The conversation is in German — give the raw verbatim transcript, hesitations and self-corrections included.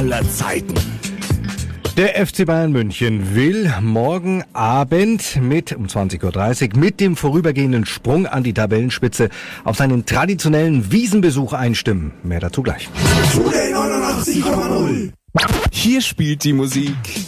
aller Zeiten. Der F C Bayern München will morgen Abend mit um zwanzig Uhr dreißig mit dem vorübergehenden Sprung an die Tabellenspitze auf seinen traditionellen Wiesenbesuch einstimmen. Mehr dazu gleich. neunundachtzig Komma null. Hier spielt die Musik